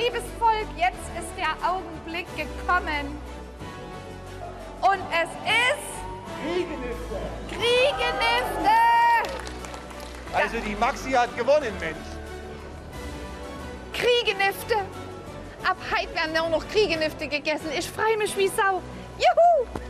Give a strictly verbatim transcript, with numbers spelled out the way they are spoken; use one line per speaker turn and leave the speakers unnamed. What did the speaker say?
liebes Volk, jetzt ist der Augenblick gekommen. Und es ist...
Kriegenifte.
Kriegenifte!
Also die Maxi hat gewonnen, Mensch.
Kriegenifte! Ab heute werden nur noch Kriegenifte gegessen. Ich freue mich wie Sau. Juhu!